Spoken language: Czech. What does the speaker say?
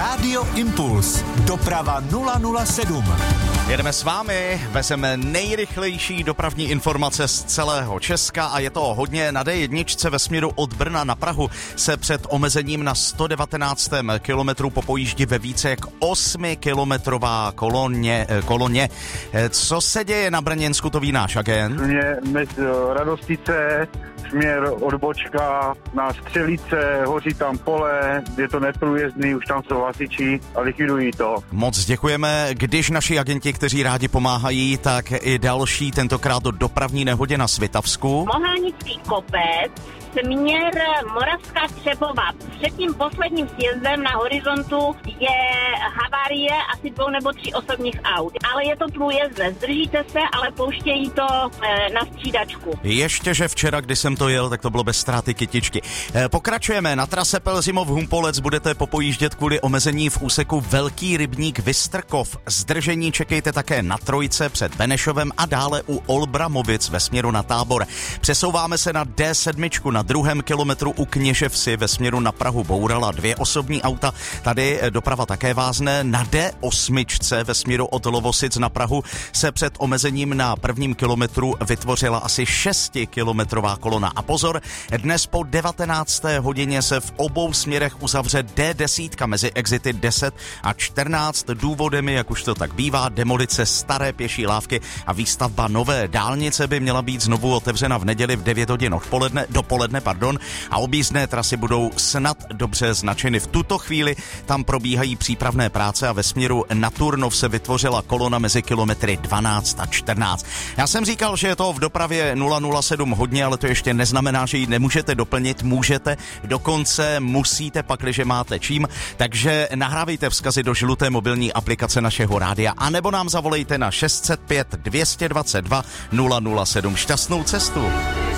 Rádio Impuls. Doprava 007. Jedeme s vámi, vezeme nejrychlejší dopravní informace z celého Česka a je to hodně. Na D1 ve směru od Brna na Prahu se před omezením na 119. kilometru popojíždí ve více jak 8-kilometrová koloně. Co se děje na Brněnsku, to ví náš agent? Radostice, směr odbočka na Střelice, hoří tam pole, je to neprůjezdný, už tam jsou hasiči a likvidují to. Moc děkujeme, když naši agenti, kteří rádi pomáhají, tak i další, tentokrát do dopravní nehodě na Svitavsku. Mohánický kopec, směr Moravská Třebová. Před tím posledním sjezdem na horizontu je havárie asi 2 nebo 3 osobních aut. Ale je to průjezdné, zdržíte se, ale pouštějí to na střídačku. Ještě, že včera, když jsem to jel, tak to bylo bez ztráty kytičky. Pokračujeme. Na trase Pelzimov-Humpolec budete popojíždět kvůli omezení v úseku Velký Rybník Vystrkov. Zdržení čekejte také na Trojce před Benešovem a dále u Olbramovic ve směru na Tábor. Přesouváme se na D7 na 2. kilometru u Kněževsi ve směru na Prahu bourala 2 osobní auta. Tady doprava také vázne. Na D8 ve směru od Lovosic na Prahu se před omezením na 1. kilometru vytvořila asi 6-kilometrová kolona. A pozor, dnes po 19. hodině se v obou směrech uzavře D10 mezi exity 10 a 14. Důvodem je, jak už to tak bývá, demolice staré pěší lávky a výstavba nové dálnice by měla být znovu otevřena v neděli v 9 hodin dopoledne, a objízdné trasy budou snad dobře značeny. V tuto chvíli tam probíhají přípravné práce a ve směru na Turnov se vytvořila kolona mezi kilometry 12 a 14. Já jsem říkal, že je to v dopravě 007 hodně, ale to ještě neznamená, že ji nemůžete doplnit, můžete, dokonce musíte, pakliže máte čím, takže nahrávejte vzkazy do žluté mobilní aplikace našeho rádia, anebo nám zavolejte na 605 222 007. Šťastnou cestu.